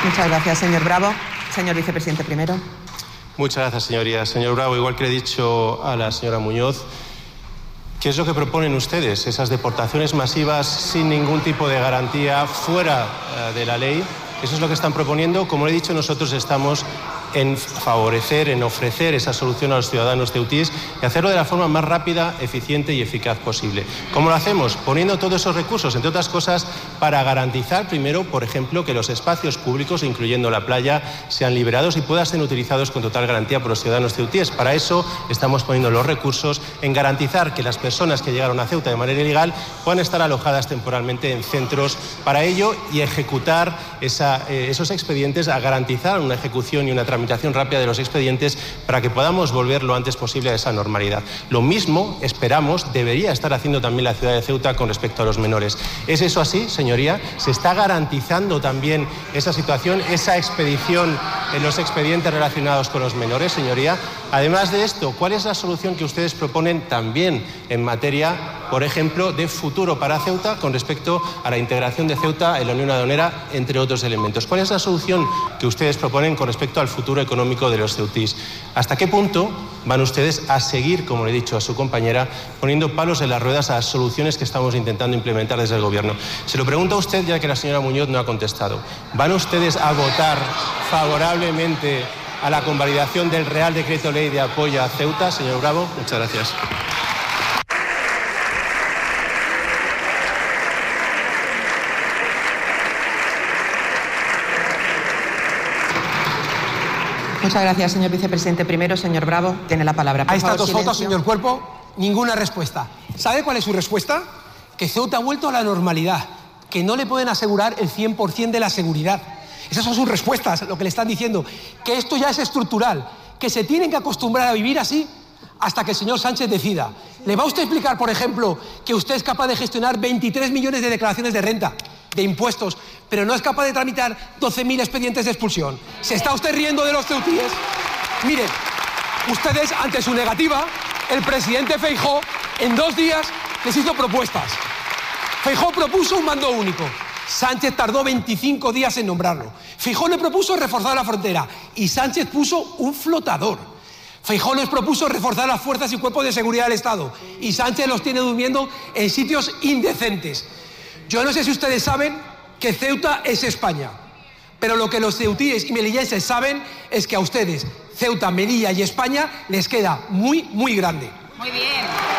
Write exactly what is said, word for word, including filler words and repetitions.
Muchas gracias, señor Bravo. Señor vicepresidente primero. Muchas gracias, señoría. Señor Bravo, igual que le he dicho a la señora Muñoz, ¿qué es lo que proponen ustedes? Esas deportaciones masivas sin ningún tipo de garantía fuera uh, de la ley. Eso es lo que están proponiendo. Como le he dicho, nosotros estamos en favorecer, en ofrecer esa solución a los ciudadanos ceutíes y hacerlo de la forma más rápida, eficiente y eficaz posible. ¿Cómo lo hacemos? Poniendo todos esos recursos, entre otras cosas, para garantizar, primero, por ejemplo, que los espacios públicos, incluyendo la playa, sean liberados y puedan ser utilizados con total garantía por los ciudadanos ceutíes. Para eso estamos poniendo los recursos en garantizar que las personas que llegaron a Ceuta de manera ilegal puedan estar alojadas temporalmente en centros para ello y ejecutar esa, eh, esos expedientes, a garantizar una ejecución y una tramitación rápida de los expedientes para que podamos volver lo antes posible a esa normalidad. Lo mismo, esperamos, debería estar haciendo también la ciudad de Ceuta con respecto a los menores. ¿Es eso así, señoría? ¿Se está garantizando también esa situación, esa expedición en los expedientes relacionados con los menores, señoría? Además de esto, ¿cuál es la solución que ustedes proponen también en materia, por ejemplo, de futuro para Ceuta con respecto a la integración de Ceuta en la Unión Aduanera, entre otros elementos? ¿Cuál es la solución que ustedes proponen con respecto al futuro económico de los ceutís? ¿Hasta qué punto van ustedes a seguir, como le he dicho a su compañera, poniendo palos en las ruedas a las soluciones que estamos intentando implementar desde el Gobierno? Se lo pregunto a usted, ya que la señora Muñoz no ha contestado. ¿Van ustedes a votar favorablemente a la convalidación del Real Decreto Ley de apoyo a Ceuta, señor Bravo? Muchas gracias. Muchas gracias, señor vicepresidente primero. Señor Bravo, tiene la palabra. Por Ahí está, favor, dos silencio. fotos, señor Cuerpo. Ninguna respuesta. ¿Sabe cuál es su respuesta? Que Ceuta ha vuelto a la normalidad, que no le pueden asegurar el cien por cien de la seguridad. Esas son sus respuestas, lo que le están diciendo. Que esto ya es estructural, que se tienen que acostumbrar a vivir así hasta que el señor Sánchez decida. ¿Le va usted a explicar, por ejemplo, que usted es capaz de gestionar veintitrés millones de declaraciones de renta, de impuestos, pero no es capaz de tramitar doce mil expedientes de expulsión? ¿Se está usted riendo de los ceutíes? Miren, ustedes, ante su negativa, el presidente Feijóo en dos días les hizo propuestas. Feijóo propuso un mando único. Sánchez tardó veinticinco días en nombrarlo. Feijóo le propuso reforzar la frontera y Sánchez puso un flotador. Feijóo les propuso reforzar las fuerzas y cuerpos de seguridad del Estado y Sánchez los tiene durmiendo en sitios indecentes. Yo no sé si ustedes saben que Ceuta es España, pero lo que los ceutíes y melillenses saben es que a ustedes, Ceuta, Melilla y España, les queda muy, muy grande. Muy bien.